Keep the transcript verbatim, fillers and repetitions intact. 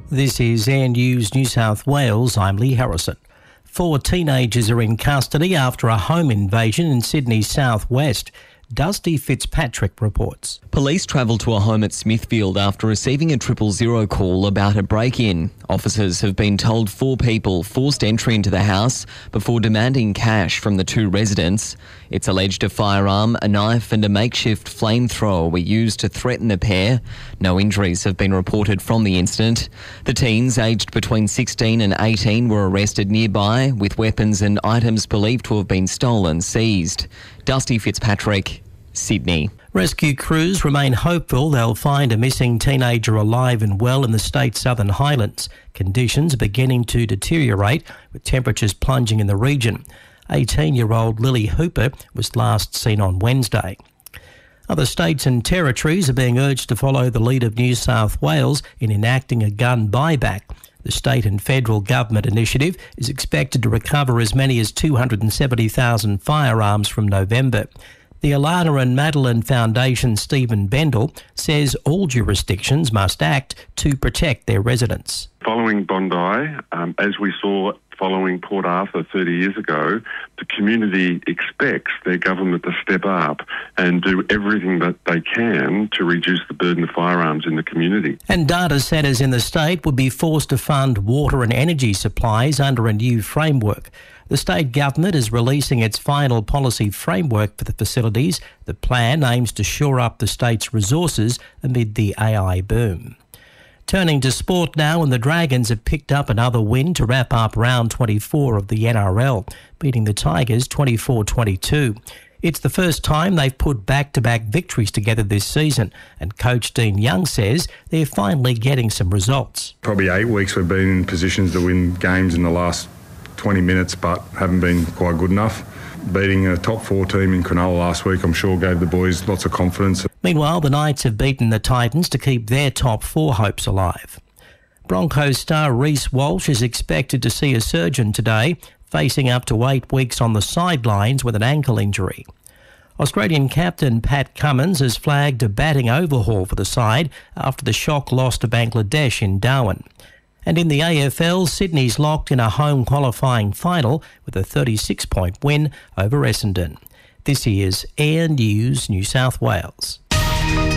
This is Air News New South Wales. I'm Lee Harrison. Four teenagers are in custody after a home invasion in Sydney's southwest. Dusty Fitzpatrick reports. Police travelled to a home at Smithfield after receiving a triple zero call about a break-in. Officers have been told four people forced entry into the house before demanding cash from the two residents. It's alleged a firearm, a knife and a makeshift flamethrower were used to threaten the pair. No injuries have been reported from the incident. The teens, aged between sixteen and eighteen, were arrested nearby with weapons and items believed to have been stolen seized. Dusty Fitzpatrick, Sydney. Rescue crews remain hopeful they'll find a missing teenager alive and well in the state's Southern Highlands. Conditions are beginning to deteriorate, with temperatures plunging in the region. eighteen-year-old Lily Hooper was last seen on Wednesday. Other states and territories are being urged to follow the lead of New South Wales in enacting a gun buyback. The state and federal government initiative is expected to recover as many as two hundred seventy thousand firearms from November. The Alana and Madeline Foundation Stephen Bendel says all jurisdictions must act to protect their residents. Following Bondi, um, as we saw following Port Arthur thirty years ago, the community expects their government to step up and do everything that they can to reduce the burden of firearms in the community. And data centres in the state would be forced to fund water and energy supplies under a new framework. The state government is releasing its final policy framework for the facilities. The plan aims to shore up the state's resources amid the A I boom. Turning to sport now, and the Dragons have picked up another win to wrap up round twenty-four of the N R L, beating the Tigers twenty-four twenty-two. It's the first time they've put back-to-back victories together this season, and coach Dean Young says they're finally getting some results. Probably eight weeks we've been in positions to win games in the last twenty minutes, but haven't been quite good enough. Beating a top four team in Cronulla last week, I'm sure, gave the boys lots of confidence. Meanwhile, the Knights have beaten the Titans to keep their top four hopes alive. Broncos star Reece Walsh is expected to see a surgeon today, facing up to eight weeks on the sidelines with an ankle injury. Australian captain Pat Cummins has flagged a batting overhaul for the side after the shock loss to Bangladesh in Darwin. And in the A F L, Sydney's locked in a home qualifying final with a thirty-six point win over Essendon. This is Air News New South Wales.